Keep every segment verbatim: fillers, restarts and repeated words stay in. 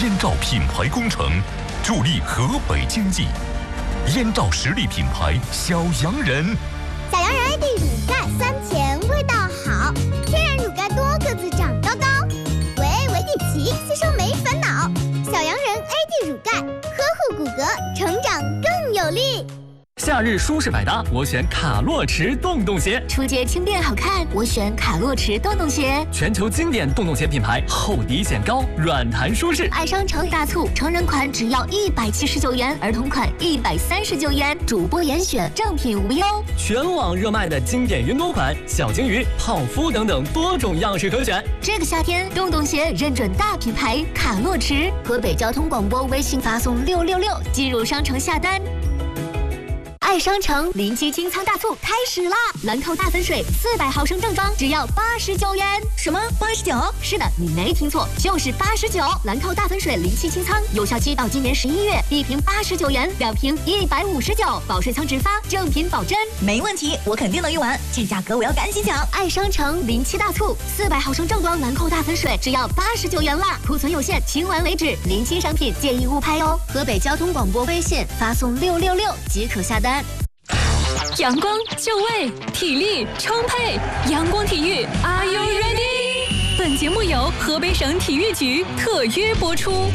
燕赵品牌工程，助力河北经济。燕赵实力品牌小洋人， 小洋人 A D 乳钙酸甜味道好，天然乳钙多个子长高高，维 A 维 D 齐，吸收没烦恼。小洋人 A D 乳钙，呵护骨骼，成长更有力。 夏日舒适百搭，我选卡洛驰洞洞鞋。 出街轻便好看，我选卡洛驰洞洞鞋。 全球经典洞洞鞋品牌，厚底显高，软弹舒适。 爱商城大促，成人款只要一百七十九元，儿童款一百三十九元，主播严选，正品无忧。 全网热卖的经典云朵款、小金鱼、泡芙等等多种样式可选。 这个夏天，洞洞鞋认准大品牌卡洛驰。河北交通广播微信发送六六六进入商城下单。爱商城临期清仓大促开始啦！兰蔻大粉水四百毫升正装只要八十九元。 什么八十九？ 是的，你没听错，就是八十九。兰蔻大粉水临期清仓，有效期到今年十一月，一瓶八十九元，两瓶一百五十九，保税仓直发，正品保真。 没问题，我肯定能用完，这价格我要赶紧抢！ 爱商城临期大促，四百毫升正装兰蔻大粉水只要八十九元啦，库存有限，清完为止。临期商品建议勿拍哦。河北交通广播微信发送六六六即可下单。 阳光就位，体力充沛，阳光体育 Are you ready？ 本节目由河北省体育局特约播出。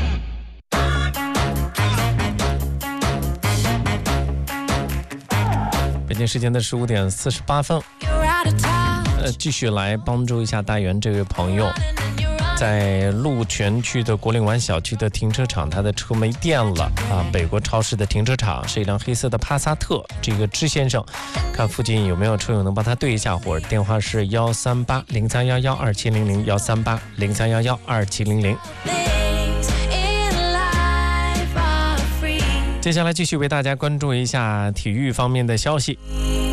北京时间的十五点四十八分，呃，继续来帮助一下大元这位朋友。在鹿泉区的国岭湾小区的停车场，他的车没电了啊！北国超市的停车场是一辆黑色的帕萨特。这个支先生，看附近有没有车友能帮他对一下火，电话是幺三八零三幺幺二七零零幺三八零三幺幺二七零零。接下来继续为大家关注一下体育方面的消息。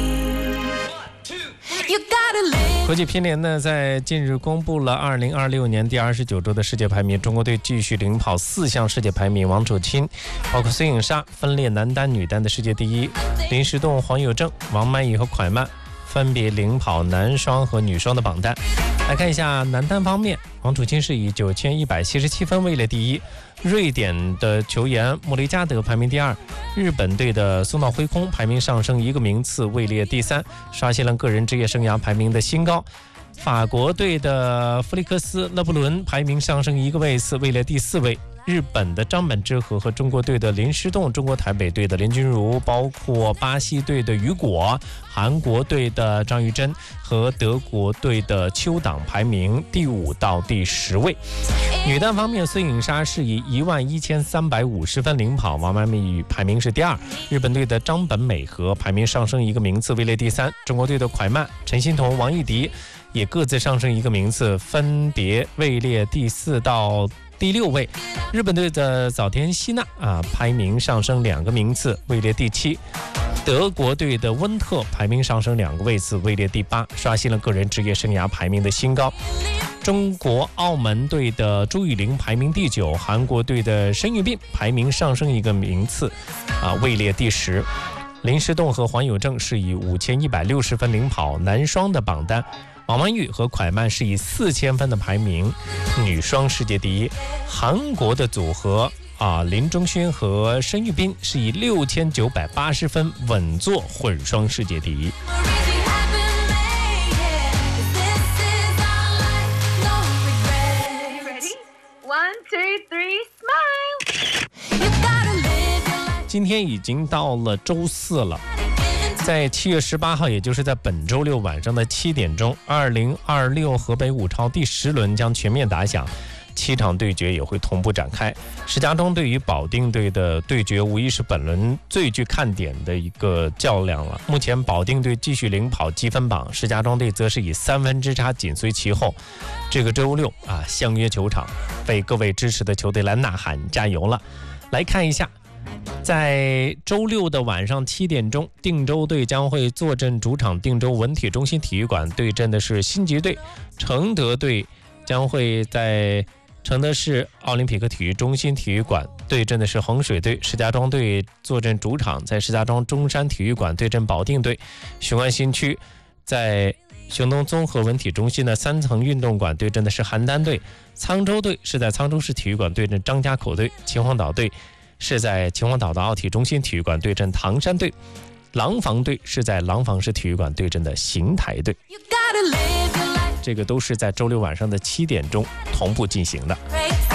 国际乒联呢，在近日公布了二零二六年第二十九周的世界排名，中国队继续领跑四项世界排名，王楚钦包括孙颖莎分列男单、女单的世界第一，林诗栋、黄有正、王曼昱和蒯曼分别领跑男双和女双的榜单。来看一下男单方面，王楚钦是以九千一百七十七分位列第一，瑞典的球员莫雷加德排名第二，日本队的松岛辉空排名上升一个名次，位列第三，刷新了个人职业生涯排名的新高。法国队的弗利克斯勒布伦排名上升一个位次，位列第四位。日本的张本智和和中国队的林诗栋，中国台北队的林君如，包括巴西队的雨果，韩国队的张玉珍和德国队的邱党排名第五到第十位。女单方面，孙颖莎是以一万一千三百五十分领跑，王曼昱排名是第二。日本队的张本美和排名上升一个名次，位列第三。中国队的蒯曼、陈欣桐、王艺迪也各自上升一个名次，分别位列第四到第六位。日本队的早田希娜啊，排名上升两个名次，位列第七。德国队的温特排名上升两个位次，位列第八，刷新了个人职业生涯排名的新高。中国澳门队的朱雨玲排名第九，韩国队的申玉彬排名上升一个名次，啊，位列第十。林诗栋和黄有正是以五千一百六十分领跑男双的榜单。王曼昱和蒯曼是以四千分的排名女双世界第一。韩国的组合啊，林中勋和申玉彬是以六千九百八十分稳坐混双世界第一。今天已经到了周四了。在七月十八号，也就是在本周六晚上的七点钟，二零二六河北五超第十轮将全面打响，七场对决也会同步展开。石家庄对于保定队的对决，无疑是本轮最具看点的一个较量了。目前保定队继续领跑积分榜，石家庄队则是以三分之差紧随其后。这个周六啊，相约球场，为各位支持的球队来呐喊加油了。来看一下。在周六的晚上七点钟，定州队将会坐镇主场定州文体中心体育馆，对阵的是新吉队。承德队将会在承德市奥林匹克体育中心体育馆对阵的是衡水队。石家庄队坐镇主场，在石家庄中山体育馆对阵保定队。雄安新区在熊东综合文体中心的三层运动馆对阵的是邯郸队，沧州队是在沧州市体育馆对阵张家口队，秦皇岛队是在秦皇岛的奥体中心体育馆对阵唐山队，廊坊队是在廊坊市体育馆对阵的邢台队。这个都是在周六晚上的七点钟同步进行的。